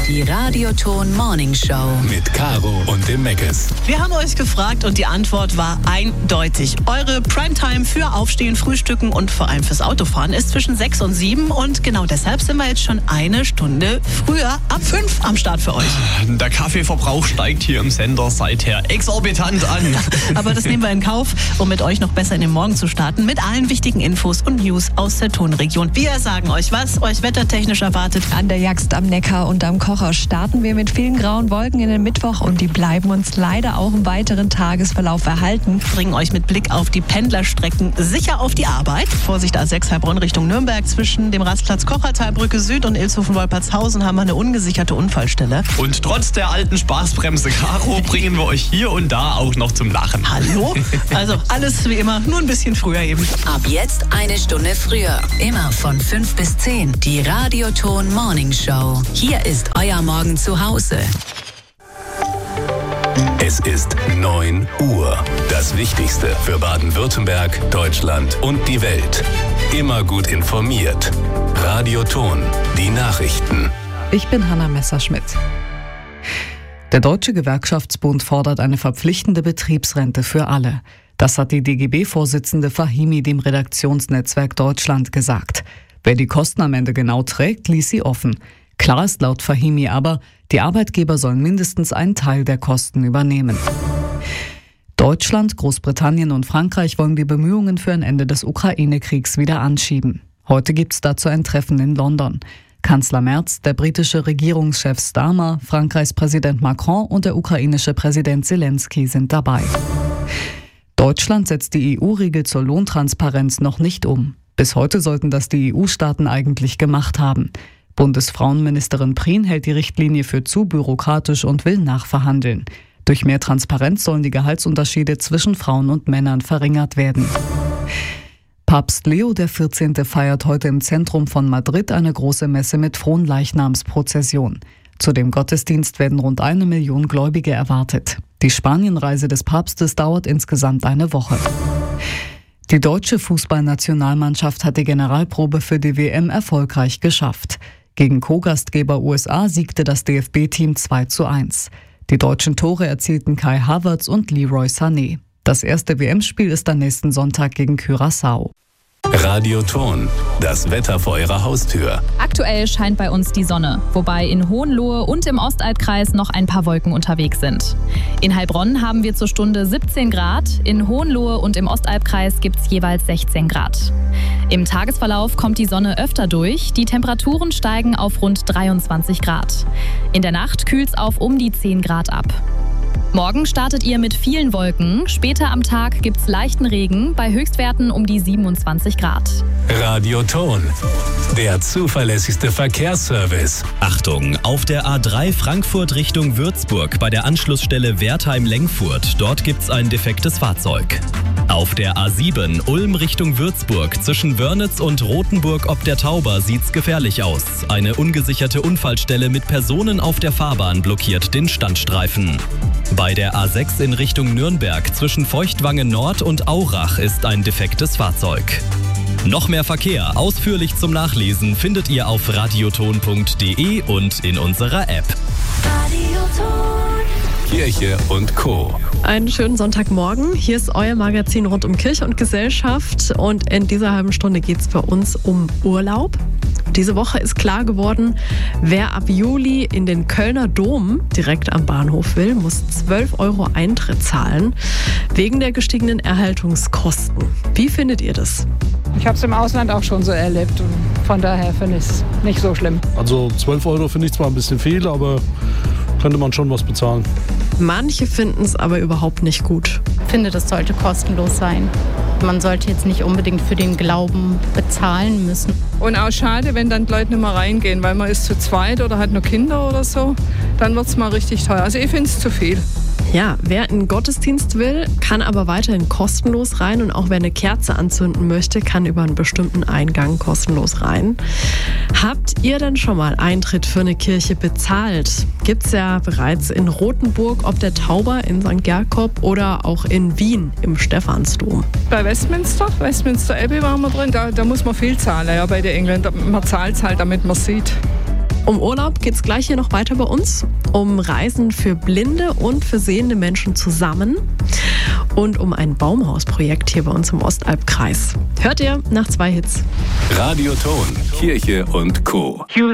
Die Radioton Morning Show. Mit Caro und dem Meckes. Wir haben euch gefragt und die Antwort war eindeutig. Eure Primetime für Aufstehen, Frühstücken und vor allem fürs Autofahren ist zwischen 6 und 7. Und genau deshalb sind wir jetzt schon eine Stunde früher, ab 5 am Start für euch. Der Kaffeeverbrauch steigt hier im Sender seither exorbitant an. Aber das nehmen wir in Kauf, um mit euch noch besser in den Morgen zu starten. Mit allen wichtigen Infos und News aus der Tonregion. Wir sagen euch, was euch wettertechnisch erwartet. An der Jagst am Neckar und am Kocher starten wir mit vielen grauen Wolken in den Mittwoch und die bleiben uns leider auch im weiteren Tagesverlauf erhalten. Bringen euch mit Blick auf die Pendlerstrecken sicher auf die Arbeit. Vorsicht A6 Heilbronn Richtung Nürnberg. Zwischen dem Rastplatz Kochertalbrücke Süd und Ilshofen-Wolpertshausen haben wir eine ungesicherte Unfallstelle. Und trotz der alten Spaßbremse Caro bringen wir euch hier und da auch noch zum Lachen. Hallo? Also alles wie immer, nur ein bisschen früher eben. Ab jetzt eine Stunde früher. Immer von 5 bis 10. Die Radioton Morning Show. Hier ist euer Morgen zu Hause. Es ist 9 Uhr. Das Wichtigste für Baden-Württemberg, Deutschland und die Welt. Immer gut informiert. Radioton, die Nachrichten. Ich bin Hanna Messerschmidt. Der Deutsche Gewerkschaftsbund fordert eine verpflichtende Betriebsrente für alle. Das hat die DGB-Vorsitzende Fahimi dem Redaktionsnetzwerk Deutschland gesagt. Wer die Kosten am Ende genau trägt, ließ sie offen. Klar ist laut Fahimi aber, die Arbeitgeber sollen mindestens einen Teil der Kosten übernehmen. Deutschland, Großbritannien und Frankreich wollen die Bemühungen für ein Ende des Ukraine-Kriegs wieder anschieben. Heute gibt es dazu ein Treffen in London. Kanzler Merz, der britische Regierungschef Starmer, Frankreichs Präsident Macron und der ukrainische Präsident Zelensky sind dabei. Deutschland setzt die EU-Regel zur Lohntransparenz noch nicht um. Bis heute sollten das die EU-Staaten eigentlich gemacht haben. Bundesfrauenministerin Prien hält die Richtlinie für zu bürokratisch und will nachverhandeln. Durch mehr Transparenz sollen die Gehaltsunterschiede zwischen Frauen und Männern verringert werden. Papst Leo XIV. Feiert heute im Zentrum von Madrid eine große Messe mit Fronleichnamsprozession. Zu dem Gottesdienst werden rund 1 Million Gläubige erwartet. Die Spanienreise des Papstes dauert insgesamt eine Woche. Die deutsche Fußballnationalmannschaft hat die Generalprobe für die WM erfolgreich geschafft. Gegen Co-Gastgeber USA siegte das DFB-Team 2:1. Die deutschen Tore erzielten Kai Havertz und Leroy Sané. Das erste WM-Spiel ist am nächsten Sonntag gegen Curaçao. Radioton, das Wetter vor Ihrer Haustür. Aktuell scheint bei uns die Sonne, wobei in Hohenlohe und im Ostalbkreis noch ein paar Wolken unterwegs sind. In Heilbronn haben wir zur Stunde 17 Grad, in Hohenlohe und im Ostalbkreis gibt es jeweils 16 Grad. Im Tagesverlauf kommt die Sonne öfter durch, die Temperaturen steigen auf rund 23 Grad. In der Nacht kühlt es auf um die 10 Grad ab. Morgen startet ihr mit vielen Wolken. Später am Tag gibt's leichten Regen bei Höchstwerten um die 27 Grad. Radioton, der zuverlässigste Verkehrsservice. Achtung, auf der A3 Frankfurt Richtung Würzburg bei der Anschlussstelle Wertheim-Lengfurt. Dort gibt's ein defektes Fahrzeug. Auf der A7 Ulm Richtung Würzburg zwischen Wörnitz und Rothenburg ob der Tauber sieht's gefährlich aus. Eine ungesicherte Unfallstelle mit Personen auf der Fahrbahn blockiert den Standstreifen. Bei der A6 in Richtung Nürnberg zwischen Feuchtwangen Nord und Aurach ist ein defektes Fahrzeug. Noch mehr Verkehr ausführlich zum Nachlesen findet ihr auf radioton.de und in unserer App. Kirche und Co. Einen schönen Sonntagmorgen. Hier ist euer Magazin rund um Kirche und Gesellschaft und in dieser halben Stunde geht es bei uns um Urlaub. Diese Woche ist klar geworden, wer ab Juli in den Kölner Dom direkt am Bahnhof will, muss 12 € Eintritt zahlen, wegen der gestiegenen Erhaltungskosten. Wie findet ihr das? Ich habe es im Ausland auch schon so erlebt und von daher finde ich es nicht so schlimm. Also 12 € finde ich zwar ein bisschen viel, aber könnte man schon was bezahlen. Manche finden es aber überhaupt nicht gut. Ich finde, das sollte kostenlos sein. Man sollte jetzt nicht unbedingt für den Glauben bezahlen müssen. Und auch schade, wenn dann die Leute nicht mehr reingehen, weil man ist zu zweit oder hat nur Kinder oder so. Dann wird es mal richtig teuer. Also ich finde es zu viel. Ja, wer in den Gottesdienst will, kann aber weiterhin kostenlos rein und auch wer eine Kerze anzünden möchte, kann über einen bestimmten Eingang kostenlos rein. Habt ihr denn schon mal Eintritt für eine Kirche bezahlt? Gibt's ja bereits in Rothenburg ob der Tauber in St. Jakob oder auch in Wien im Stephansdom. Bei Westminster Abbey waren wir drin, da muss man viel zahlen, ja, bei den Engländern. Man zahlt halt, damit man sieht. Um Urlaub geht es gleich hier noch weiter bei uns. Um Reisen für blinde und für sehende Menschen zusammen. Und um ein Baumhausprojekt hier bei uns im Ostalbkreis. Hört ihr nach 2 Hits. Radioton, Kirche und Co.